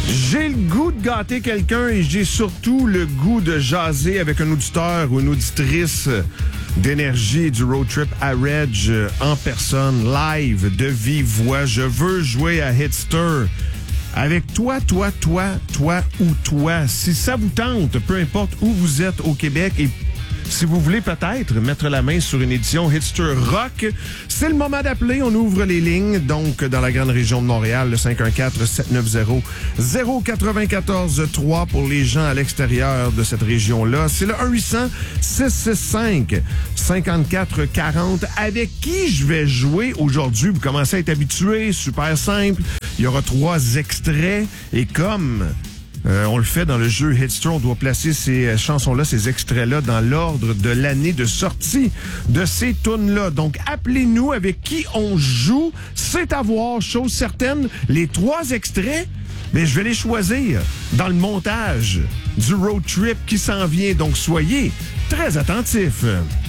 J'ai le goût de gâter quelqu'un et j'ai surtout le goût de jaser avec un auditeur ou une auditrice d'énergie du road trip à Reg en personne, live, de vive voix. Je veux jouer à Hitster avec toi ou toi. Si ça vous tente, peu importe où vous êtes au Québec et si vous voulez peut-être mettre la main sur une édition Hitster Rock, c'est le moment d'appeler. On ouvre les lignes, donc, dans la grande région de Montréal, le 514-790-094-3 pour les gens à l'extérieur de cette région-là. C'est le 1-800-665-5440. Avec qui je vais jouer aujourd'hui? Vous commencez à être habitués, super simple. Il y aura 3 extraits et comme... on le fait dans le jeu Hitster, on doit placer ces chansons-là, ces extraits-là dans l'ordre de l'année de sortie de ces tunes-là. Donc, appelez-nous avec qui on joue. C'est à voir, chose certaine. Les 3 extraits, mais je vais les choisir dans le montage du road trip qui s'en vient. Donc, soyez très attentifs.